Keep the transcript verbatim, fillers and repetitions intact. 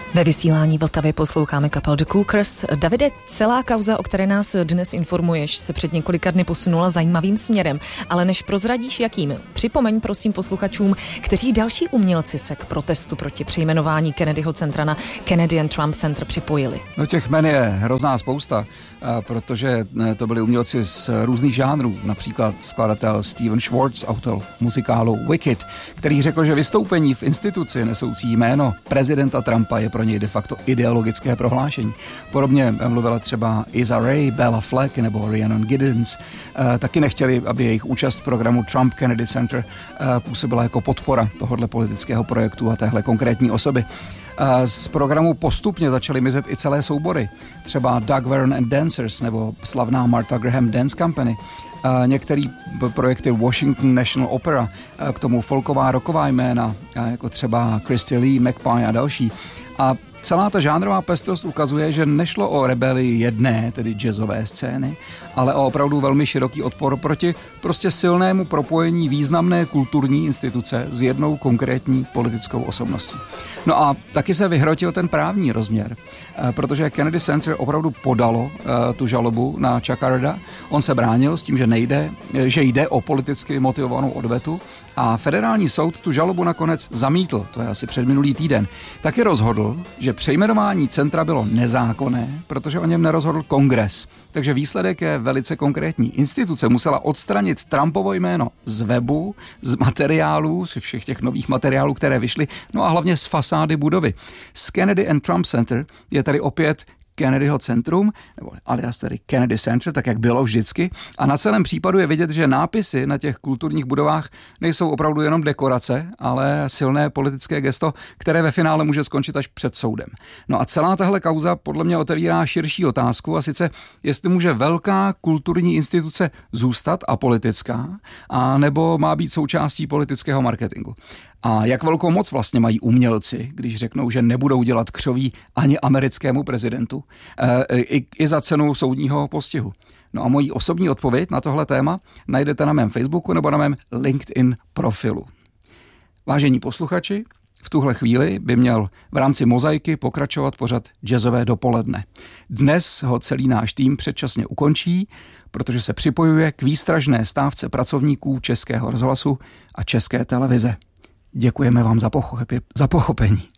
Ve vysílání Vltavy posloucháme kapel The Cookers. Davide, celá kauza, o které nás dnes informuješ, se před několika dny posunula zajímavým směrem. Ale než prozradíš jakým, připomeň prosím posluchačům, kteří další umělci se k protestu proti přejmenování Kennedyho centra na Kennedy and Trump Center připojili. No těch jmen je hrozná spousta, protože to byli umělci z různých žánrů, například skladatel Steven Schwartz, autor muzikálu Wicked, který řekl, že vystoupení v instituci nesoucí jméno prezidenta Trumpa je pro něj de facto ideologické prohlášení. Podobně mluvila třeba Issa Rae, Bella Fleck nebo Rhiannon Giddens. Taky nechtěli, aby jejich účast v programu Trump Kennedy Center působila jako podpora tohohle politického projektu a téhle konkrétní osoby. Z programu postupně začaly mizet i celé soubory, třeba Doug Verne and Dancers nebo slavná Martha Graham Dance Company. Některé projekty Washington National Opera, k tomu folková rocková jména, jako třeba Christy Lee, McPie a další. A celá ta žánrová pestrost ukazuje, že nešlo o rebelii jedné, tedy jazzové scény, ale o opravdu velmi široký odpor proti prostě silnému propojení významné kulturní instituce s jednou konkrétní politickou osobností. No a taky se vyhrotil ten právní rozměr, protože Kennedy Center opravdu podalo tu žalobu na Chucka Rudda. On se bránil s tím, že nejde, že jde o politicky motivovanou odvetu a federální soud tu žalobu nakonec zamítl, to je asi předminulý týden. Taky rozhodl, že přejmenování centra bylo nezákonné, protože o něm nerozhodl kongres. Takže výsledek je velice konkrétní. Instituce musela odstranit Trumpovo jméno z webu, z materiálů, z všech těch nových materiálů, které vyšly, no a hlavně z fasády budovy. Z Kennedy and Trump Center je tady opět Kennedyho centrum, nebo alias tedy Kennedy Center, tak jak bylo vždycky. A na celém případu je vidět, že nápisy na těch kulturních budovách nejsou opravdu jenom dekorace, ale silné politické gesto, které ve finále může skončit až před soudem. No a celá tahle kauza podle mě otevírá širší otázku, a sice jestli může velká kulturní instituce zůstat apolitická, a nebo má být součástí politického marketingu. A jak velkou moc vlastně mají umělci, když řeknou, že nebudou dělat křoví ani americkému prezidentu, e, i, i za cenu soudního postihu. No a moji osobní odpověď na tohle téma najdete na mém Facebooku nebo na mém LinkedIn profilu. Vážení posluchači, v tuhle chvíli by měl v rámci Mozaiky pokračovat pořad Jazzové dopoledne. Dnes ho celý náš tým předčasně ukončí, protože se připojuje k výstražné stávce pracovníků Českého rozhlasu a České televize. Děkujeme vám za pochopení.